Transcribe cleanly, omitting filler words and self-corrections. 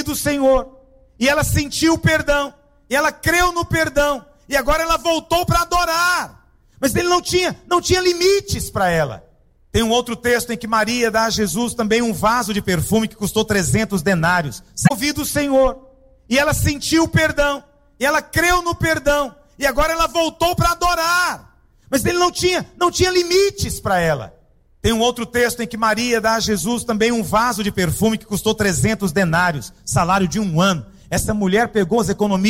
ouvido o Senhor, e ela sentiu o perdão, e ela creu no perdão, e agora ela voltou para adorar. Mas ele não tinha limites para ela. Tem um outro texto em que Maria dá a Jesus também um vaso de perfume que custou 300 denários. Ouvido o Senhor, e ela sentiu o perdão, e ela creu no perdão, e agora ela voltou para adorar. Mas ele não tinha limites para ela. Tem um outro texto em que Maria dá a Jesus também um vaso de perfume que custou 300 denários, salário de um ano. Essa mulher pegou as economias